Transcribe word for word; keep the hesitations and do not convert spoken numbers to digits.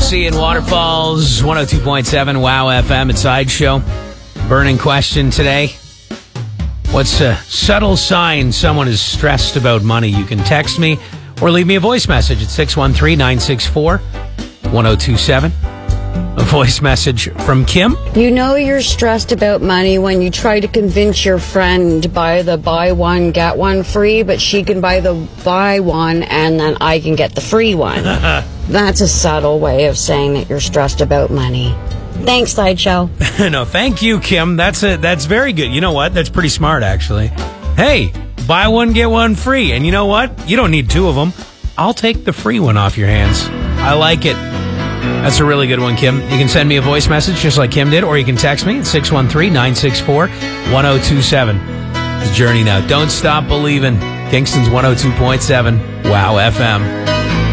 Rossi and Waterfalls, one oh two point seven Wow F M at Sideshow. Burning question today. What's a subtle sign someone is stressed about money? You can text me or leave me a voice message at six one three, nine six four, one oh two seven. A voice message from Kim. You know you're stressed about money when you try to convince your friend to buy the buy one, get one free, but she can buy the buy one and then I can get the free one. That's a subtle way of saying that you're stressed about money. Thanks, Sideshow. No, thank you, Kim. That's a, that's very good. You know what? That's pretty smart, actually. Hey, buy one, get one free. And you know what? You don't need two of them. I'll take the free one off your hands. I like it. That's a really good one, Kim. You can send me a voice message just like Kim did, or you can text me at six one three, nine six four, one oh two seven. It's Journey now. Don't stop believing. Kingston's one oh two point seven Wow F M.